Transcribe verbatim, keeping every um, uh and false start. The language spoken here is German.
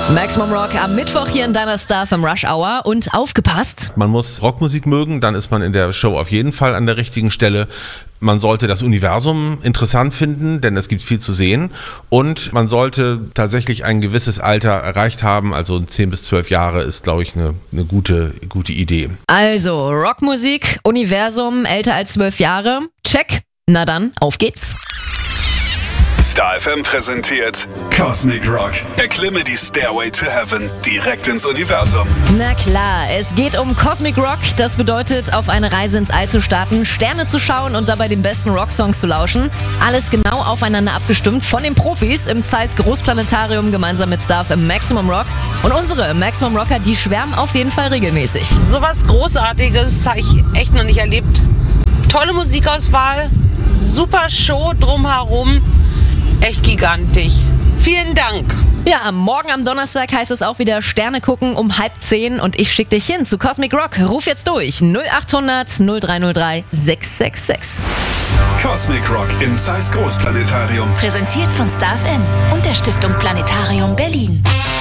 Maximum Rock am Mittwoch hier in deiner Star F M Rush Hour und aufgepasst. Man muss Rockmusik mögen, dann ist man in der Show auf jeden Fall an der richtigen Stelle. Man sollte das Universum interessant finden, denn es gibt viel zu sehen. Und man sollte tatsächlich ein gewisses Alter erreicht haben, also zehn bis zwölf Jahre ist, glaube ich, eine, eine gute, gute Idee. Also Rockmusik, Universum, älter als zwölf Jahre. Check. Na dann, auf geht's. Star F M präsentiert Cosmic Rock. Erklimme die Stairway to Heaven direkt ins Universum. Na klar, es geht um Cosmic Rock. Das bedeutet, auf eine Reise ins All zu starten, Sterne zu schauen und dabei den besten Rocksongs zu lauschen. Alles genau aufeinander abgestimmt von den Profis im Zeiss Großplanetarium gemeinsam mit Star F M Maximum Rock. Und unsere Maximum Rocker, die schwärmen auf jeden Fall regelmäßig. Sowas Großartiges habe ich echt noch nicht erlebt. Tolle Musikauswahl, super Show drumherum. Echt gigantisch. Vielen Dank. Ja, morgen am Donnerstag heißt es auch wieder Sterne gucken um halb zehn und ich schicke dich hin zu Cosmic Rock. Ruf jetzt durch null acht hundert null drei null drei sechs sechs sechs. Cosmic Rock im Zeiss Großplanetarium. Präsentiert von Star F M und der Stiftung Planetarium Berlin.